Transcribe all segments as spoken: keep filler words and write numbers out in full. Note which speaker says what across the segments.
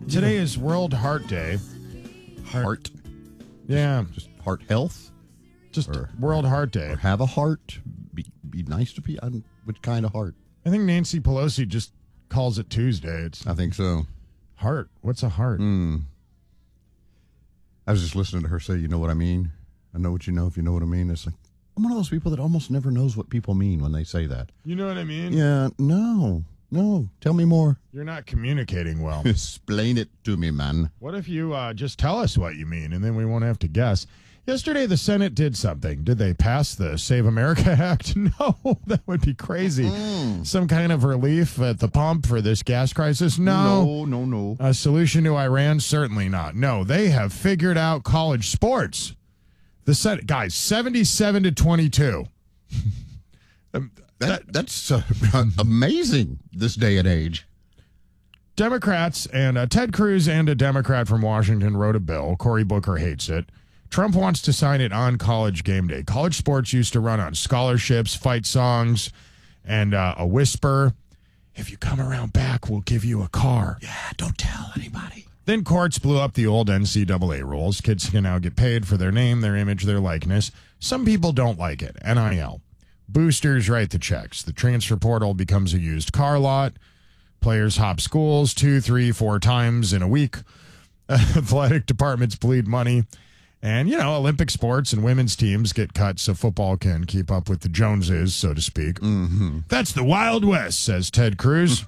Speaker 1: Today is World Heart Day.
Speaker 2: Heart?
Speaker 1: Yeah.
Speaker 2: Just heart health?
Speaker 1: Just
Speaker 2: Or-
Speaker 1: World Heart Day.
Speaker 2: Or have a heart? Be, be nice to people? Which kind of heart?
Speaker 1: I think Nancy Pelosi just calls it Tuesday. It's
Speaker 2: I think so.
Speaker 1: heart. What's a heart?
Speaker 2: Mm. I was just listening to her say, you know what I mean? I know what you know if you know what I mean. It's like, I'm one of those people that almost never knows what people mean when they say that.
Speaker 1: You know what I mean?
Speaker 2: Yeah, no, no. Tell me more.
Speaker 1: You're not communicating well.
Speaker 2: Explain it to me, man.
Speaker 1: What if you uh, just tell us what you mean, and then we won't have to guess? Yesterday, the Senate did something. Did they pass the Save America Act? No, that would be crazy.
Speaker 2: Mm.
Speaker 1: Some kind of relief at the pump for this gas crisis? No.
Speaker 2: No, no, no.
Speaker 1: A solution to Iran? Certainly not. No, they have figured out college sports. The Senate, guys, seventy-seven to twenty-two. Um,
Speaker 2: That, that's uh, amazing this day and age.
Speaker 1: Democrats and uh, Ted Cruz and a Democrat from Washington wrote a bill. Cory Booker hates it. Trump wants to sign it on college game day. College sports used to run on scholarships, fight songs, and uh, a whisper. If you come around back, we'll give you a car.
Speaker 2: Yeah, don't tell anybody.
Speaker 1: Then courts blew up the old N C double A rules. Kids can now get paid for their name, their image, their likeness. Some people don't like it. N I L. Boosters write the checks. The transfer portal becomes a used car lot. Players hop schools two, three, four times in a week. Athletic departments bleed money. And, you know, Olympic sports and women's teams get cut so football can keep up with the Joneses, so to speak.
Speaker 2: Mm-hmm.
Speaker 1: That's the Wild West, says Ted Cruz.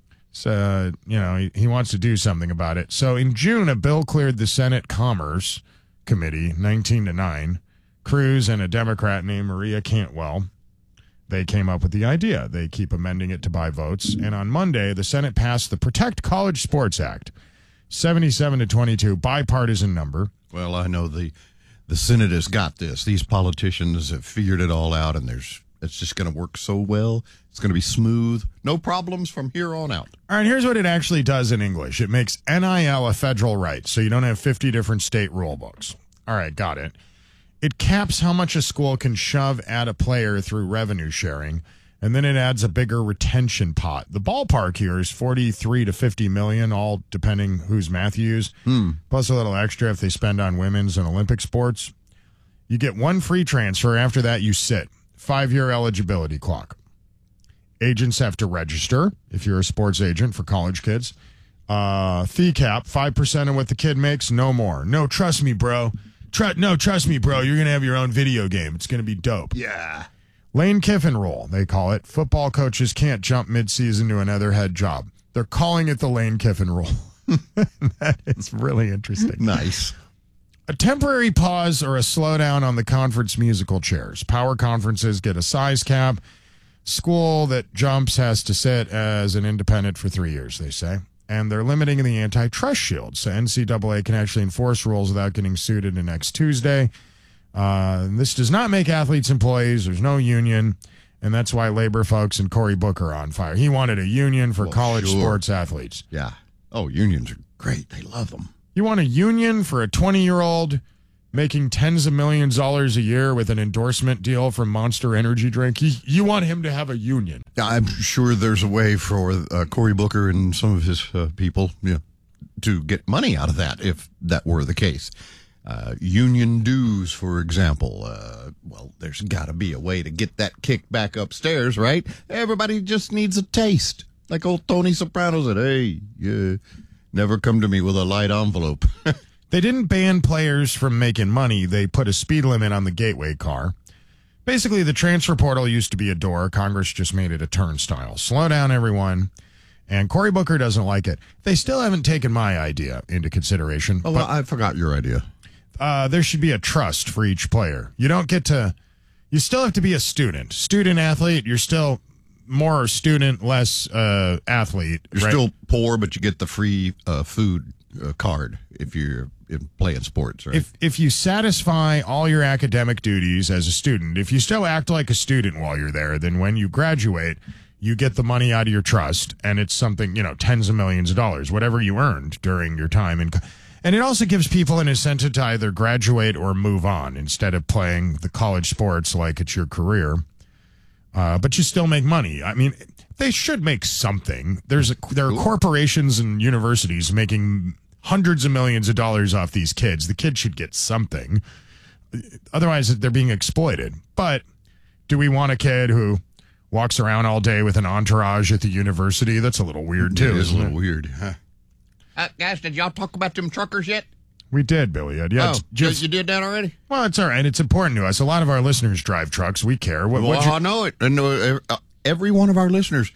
Speaker 1: So, you know, he, he wants to do something about it. So in June, a bill cleared the Senate Commerce Committee, nineteen to nine. Cruz and a Democrat named Maria Cantwell, they came up with the idea. They keep amending it to buy votes. And on Monday, the Senate passed the Protect College Sports Act, seventy-seven to twenty-two, bipartisan number.
Speaker 2: Well, I know the the Senate has got this. These politicians have figured it all out, and there's it's just going to work so well. It's going to be smooth. No problems from here on out.
Speaker 1: All right, here's what it actually does in English. It makes N I L a federal right, so you don't have fifty different state rule books. All right, got it. It caps how much a school can shove at a player through revenue sharing, and then it adds a bigger retention pot. The ballpark here is forty-three to fifty million, all depending whose math you use,
Speaker 2: Hmm.
Speaker 1: plus a little extra if they spend on women's and Olympic sports. You get one free transfer. After that, you sit. Five-year eligibility clock. Agents have to register if you're a sports agent for college kids. Uh, fee cap, five percent of what the kid makes, no more. No, trust me, bro. Tr- no, trust me, bro. You're going to have your own video game. It's going to be dope.
Speaker 2: Yeah.
Speaker 1: Lane Kiffin rule, they call it. Football coaches can't jump midseason to another head job. They're calling it the Lane Kiffin rule. That is really interesting.
Speaker 2: Nice.
Speaker 1: A temporary pause or a slowdown on the conference musical chairs. Power conferences get a size cap. School that jumps has to sit as an independent for three years, they say. And they're limiting the antitrust shield, so N C double A can actually enforce rules without getting sued into next Tuesday. Uh, this does not make athletes employees. There's no union, and that's why labor folks and Cory Booker are on fire. He wanted a union for
Speaker 2: Well,
Speaker 1: college
Speaker 2: sure.
Speaker 1: sports athletes.
Speaker 2: Yeah. Oh, unions are great. They love them.
Speaker 1: You want a union for a twenty-year-old making tens of millions of dollars a year with an endorsement deal from Monster Energy Drink? You, you want him to have a union.
Speaker 2: I'm sure there's a way for uh, Cory Booker and some of his uh, people you know, to get money out of that if that were the case. Uh, union dues, for example. Uh, well, there's got to be a way to get that kick back upstairs, right? Everybody just needs a taste. Like old Tony Soprano said, hey, yeah, never come to me with a light envelope.
Speaker 1: They didn't ban players from making money. They put a speed limit on the gateway car. Basically, the transfer portal used to be a door. Congress just made it a turnstile. Slow down, everyone. And Cory Booker doesn't like it. They still haven't taken my idea into consideration.
Speaker 2: Oh, well, I forgot your idea.
Speaker 1: Uh, there should be a trust for each player. You don't get to, you still have to be a student. Student athlete, you're still more student, less uh, athlete.
Speaker 2: You're
Speaker 1: right?
Speaker 2: still poor, but you get the free uh, food uh, card if you're in playing sports, right?
Speaker 1: If if you satisfy all your academic duties as a student, if you still act like a student while you're there, then when you graduate, you get the money out of your trust, and it's something, you know, tens of millions of dollars, whatever you earned during your time in. And it also gives people an incentive to either graduate or move on instead of playing the college sports like it's your career. uh, but you still make money. I mean, they should make something. There's a, there are corporations and universities making hundreds of millions of dollars off these kids. The kids should get something. Otherwise, they're being exploited. But do we want a kid who walks around all day with an entourage at the university? That's a little weird, too.
Speaker 2: It is a
Speaker 1: isn't
Speaker 2: little
Speaker 1: it?
Speaker 2: weird. Huh?
Speaker 3: Uh, guys, did y'all talk about them truckers yet?
Speaker 1: We did, Billy. Yeah,
Speaker 3: Oh,
Speaker 1: it's just
Speaker 3: you did that already?
Speaker 1: well, it's all right. It's important to us. A lot of our listeners drive trucks. We care. What,
Speaker 2: Well,
Speaker 1: what'd you-
Speaker 2: I know it. And uh, every one of our listeners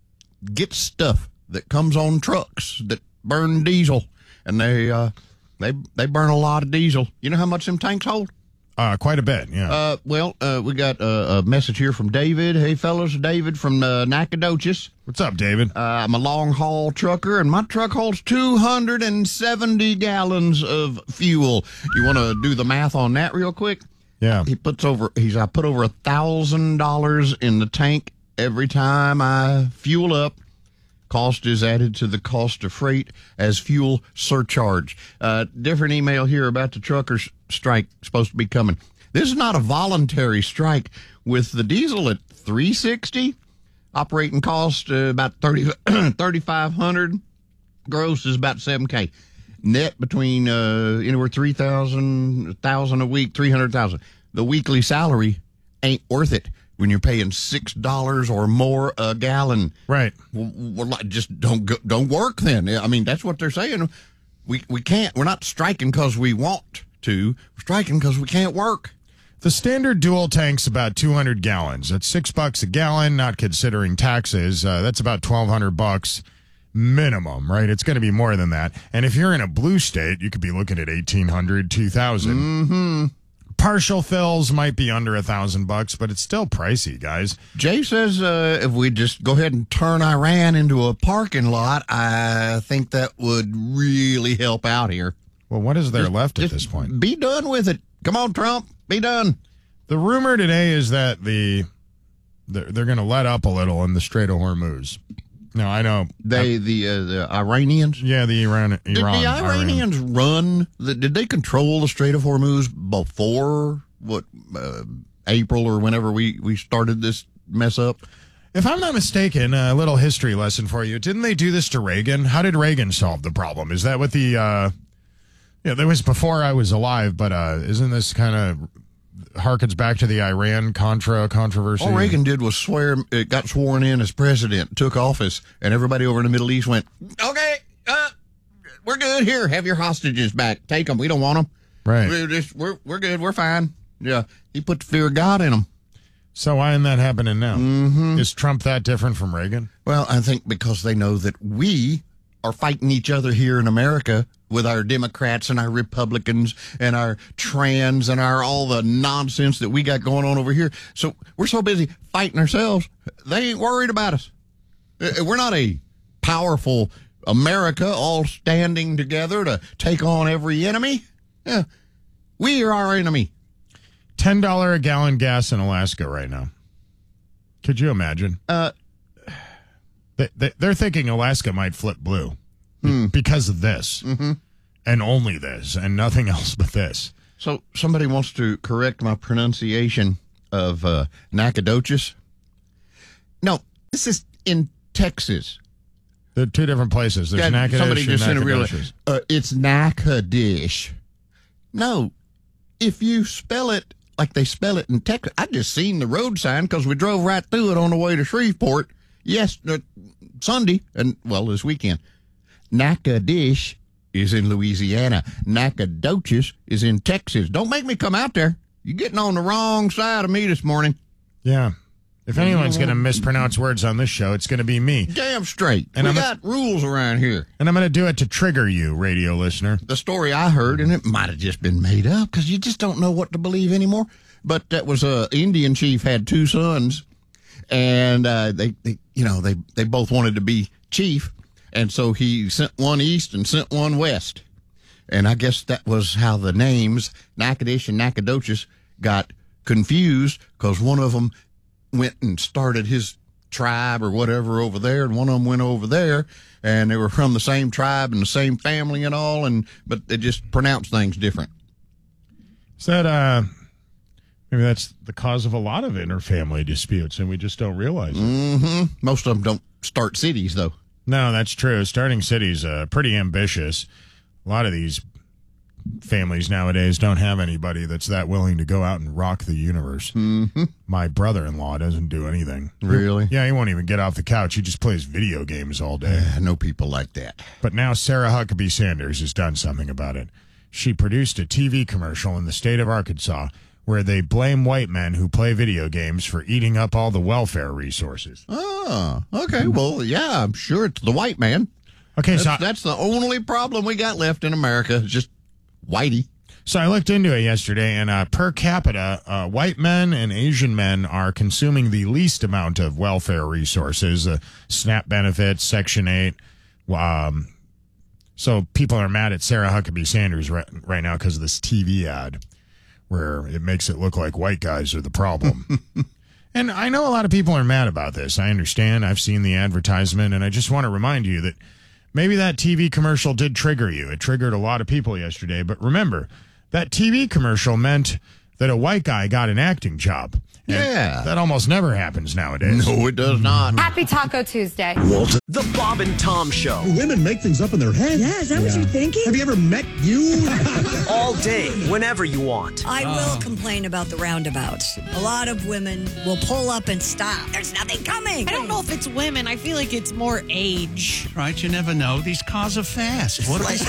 Speaker 2: gets stuff that comes on trucks that burn diesel, and they uh, they they burn a lot of diesel. You know how much them tanks hold?
Speaker 1: uh, quite a bit. Yeah.
Speaker 2: Uh, well, uh, we got uh, a message here from David. Hey, fellas, David from uh, Nacogdoches.
Speaker 1: What's up, David?
Speaker 2: Uh, I'm a long haul trucker, and my truck holds two hundred seventy gallons of fuel. You want to do the math on that real quick?
Speaker 1: Yeah.
Speaker 2: He puts over. He's I put over a thousand dollars in the tank every time I fuel up. Cost is added to the cost of freight as fuel surcharge. Uh, different email here about the truckers' strike supposed to be coming. This is not a voluntary strike. With the diesel at three sixty, operating cost uh, about thirty thirty-five hundred. Gross is about seven K. Net between uh, anywhere three thousand thousand a week, three hundred thousand. The weekly salary ain't worth it when you're paying six dollars or more a gallon.
Speaker 1: Right.
Speaker 2: Well, well, like, just don't go, don't work then. I mean, that's what they're saying. We we can't. We're not striking because we want to. We're striking because we can't work.
Speaker 1: The standard dual tank's about two hundred gallons. That's six bucks a gallon, not considering taxes. Uh, that's about twelve hundred bucks minimum, right? It's going to be more than that. And if you're in a blue state, you could be looking at eighteen hundred, two thousand.
Speaker 2: Mm-hmm.
Speaker 1: Partial fills might be under a thousand bucks, but it's still pricey, guys.
Speaker 2: Jay says uh, if we just go ahead and turn Iran into a parking lot, I think that would really help out here.
Speaker 1: Well, what is there
Speaker 2: Just-
Speaker 1: left at
Speaker 2: just
Speaker 1: this point?
Speaker 2: Be done with it. Come on, Trump. Be done.
Speaker 1: The rumor today is that the they're, they're going to let up a little in the Strait of Hormuz. Now, I know
Speaker 2: They the uh, the Iranians.
Speaker 1: yeah, the Iran,
Speaker 2: Did
Speaker 1: Iran,
Speaker 2: the
Speaker 1: Iran.
Speaker 2: Iranians run? The, did they control the Strait of Hormuz before what uh, April or whenever we, we started this mess up?
Speaker 1: If I'm not mistaken, a little history lesson for you. Didn't they do this to Reagan? How did Reagan solve the problem? Is that what the uh yeah, that was before I was alive, but uh isn't this kind of harkens back to the Iran Contra controversy?
Speaker 2: All Reagan did was swear, it got sworn in as president, took office, and everybody over in the Middle East went, okay, uh, we're good here. Have your hostages back. Take them. We don't want them.
Speaker 1: Right.
Speaker 2: We're, just, we're, we're good. We're fine. Yeah. He put the fear of God in them.
Speaker 1: So why isn't that happening now?
Speaker 2: Mm-hmm.
Speaker 1: Is Trump that different from Reagan?
Speaker 2: Well, I think because they know that we are fighting each other here in America with our Democrats and our Republicans and our trans and our all the nonsense that we got going on over here. So we're so busy fighting ourselves, they ain't worried about us. Uh, We're not a powerful America all standing together to take on every enemy. Yeah, we are our enemy.
Speaker 1: ten dollars a gallon gas in Alaska right now. Could you imagine?
Speaker 2: Uh,
Speaker 1: They, they, they're thinking Alaska might flip blue
Speaker 2: Hmm.
Speaker 1: because of this.
Speaker 2: Mm-hmm.
Speaker 1: And only this, and nothing else but this.
Speaker 2: So somebody wants to correct my pronunciation of uh, Nacogdoches. No, this is in Texas.
Speaker 1: They're two different places. There's
Speaker 2: God,
Speaker 1: Natchitoches
Speaker 2: somebody
Speaker 1: and
Speaker 2: just sent a real.
Speaker 1: Nacogdoches.
Speaker 2: Uh, it's Natchitoches. No, if you spell it like they spell it in Texas, I just seen the road sign because we drove right through it on the way to Shreveport. Yes, uh, Sunday and well this weekend. Natchitoches is in Louisiana. Nacogdoches is in Texas. Don't make me come out there. You're getting on the wrong side of me this morning.
Speaker 1: Yeah. If anyone's going to mispronounce words on this show, it's going to be me.
Speaker 2: Damn straight.
Speaker 1: And
Speaker 2: we
Speaker 1: I'm a-
Speaker 2: got rules around here.
Speaker 1: And I'm going to do it to trigger you, radio listener.
Speaker 2: The story I heard, and it might have just been made up because you just don't know what to believe anymore. But that was a Indian chief had two sons, and uh, they, they, you know, they they both wanted to be chief, and so he sent one east and sent one west, and I guess that was how the names Natchitoches and Nacogdoches got confused because one of them went and started his tribe or whatever over there, and one of them went over there, and they were from the same tribe and the same family and all, and but they just pronounced things different.
Speaker 1: Is that, uh, Maybe that's the cause of a lot of interfamily disputes, and we just don't realize it.
Speaker 2: Mm-hmm. Most of them don't start cities, though.
Speaker 1: No, that's true. Starting cities uh, pretty ambitious. A lot of these families nowadays don't have anybody that's that willing to go out and rock the universe.
Speaker 2: Mm-hmm.
Speaker 1: My brother-in-law doesn't do anything.
Speaker 2: Really?
Speaker 1: Yeah, he won't even get off the couch. He just plays video games all day.
Speaker 2: I know people like that.
Speaker 1: But now Sarah Huckabee Sanders has done something about it. She produced a T V commercial in the state of Arkansas where they blame white men who play video games for eating up all the welfare resources.
Speaker 2: Oh, okay. Well, yeah, I'm sure it's the white man.
Speaker 1: Okay,
Speaker 2: That's,
Speaker 1: so I,
Speaker 2: that's the only problem we got left in America. It's just whitey.
Speaker 1: so I looked into it yesterday, and uh, per capita, uh, white men and Asian men are consuming the least amount of welfare resources, uh, SNAP benefits, Section eight. Um, so people are mad at Sarah Huckabee Sanders right, right now because of this T V ad where it makes it look like white guys are the problem. And I know a lot of people are mad about this. I understand. I've seen the advertisement, and I just want to remind you that maybe that T V commercial did trigger you. It triggered a lot of people yesterday. But remember, that T V commercial meant that a white guy got an acting job. And
Speaker 2: Yeah.
Speaker 1: that almost never happens nowadays.
Speaker 2: No, it does not.
Speaker 4: Happy Taco Tuesday.
Speaker 5: The Bob and Tom Show.
Speaker 6: Women make things up in their head.
Speaker 7: Yeah, is that what you're thinking?
Speaker 6: Have you ever met you?
Speaker 5: All day, whenever you want.
Speaker 7: I will complain about the roundabouts. A lot of women will pull up and stop. There's nothing coming.
Speaker 8: I don't know if it's women. I feel like it's more age.
Speaker 9: Right, you never know. These cars are fast. What
Speaker 6: They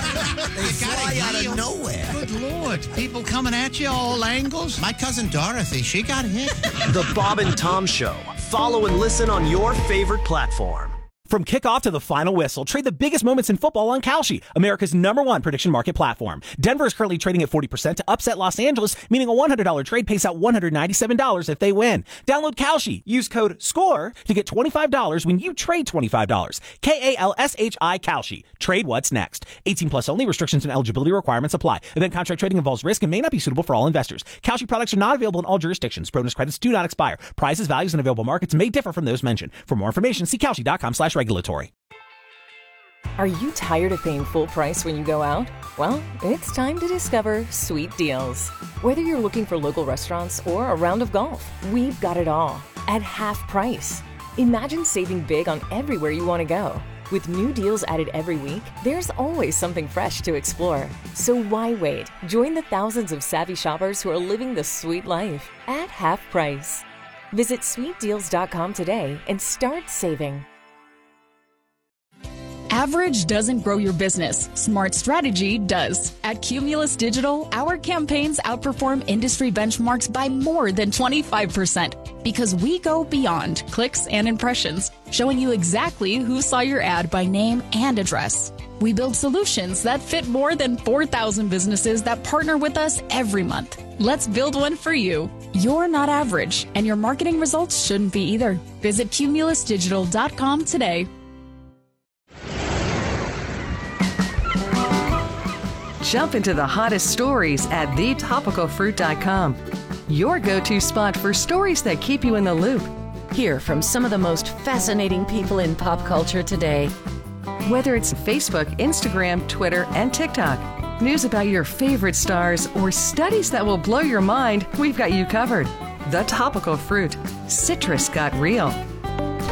Speaker 9: fly
Speaker 6: out of nowhere.
Speaker 9: Good Lord. People coming at you all angles. My cousin Dorothy, she got hit.
Speaker 5: The Bob and Tom Show. Follow and listen on your favorite platform.
Speaker 10: From kickoff to the final whistle, trade the biggest moments in football on Kalshi, America's number one prediction market platform. Denver is currently trading at forty percent to upset Los Angeles, meaning a one hundred dollars trade pays out one hundred ninety-seven dollars if they win. Download Kalshi. Use code SCORE to get twenty-five dollars when you trade twenty-five dollars. K A L S H I Kalshi. Trade what's next. eighteen plus only. Restrictions and eligibility requirements apply. Event contract trading involves risk and may not be suitable for all investors. Kalshi products are not available in all jurisdictions. Bonus credits do not expire. Prices, values, and available markets may differ from those mentioned. For more information, see Kalshi.com slash regulatory.
Speaker 11: Are you tired of paying full price when you go out? Well, it's time to discover Sweet Deals. Whether you're looking for local restaurants or a round of golf, we've got it all at half price. Imagine saving big on everywhere you want to go. With new deals added every week, there's always something fresh to explore. So why wait? Join the thousands of savvy shoppers who are living the sweet life at half price. Visit sweet deals dot com today and start saving.
Speaker 12: Average doesn't grow your business. Smart strategy does. At Cumulus Digital, our campaigns outperform industry benchmarks by more than twenty-five percent because we go beyond clicks and impressions, showing you exactly who saw your ad by name and address. We build solutions that fit more than four thousand businesses that partner with us every month. Let's build one for you. You're not average, and your marketing results shouldn't be either. Visit cumulus digital dot com today.
Speaker 13: Jump into the hottest stories at the topical fruit dot com. Your go-to spot for stories that keep you in the loop.
Speaker 14: Hear from some of the most fascinating people in pop culture today.
Speaker 13: Whether it's Facebook, Instagram, Twitter, and TikTok, news about your favorite stars, or studies that will blow your mind, we've got you covered. The Topical Fruit. Citrus got real.